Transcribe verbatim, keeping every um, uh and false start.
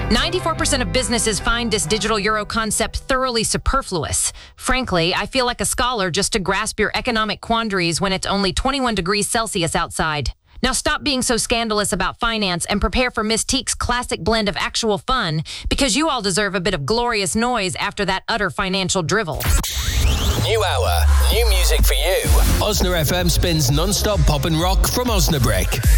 ninety-four percent of businesses find this digital euro concept thoroughly superfluous. Frankly, I feel like a scholar just to grasp your economic quandaries when it's only twenty-one degrees Celsius outside. Now stop being so scandalous about finance and prepare for Miss Teak's classic blend of actual fun, because you all deserve a bit of glorious noise after that utter financial drivel. New hour, new music for you. Osna F M spins non-stop pop and rock from Osnabrick.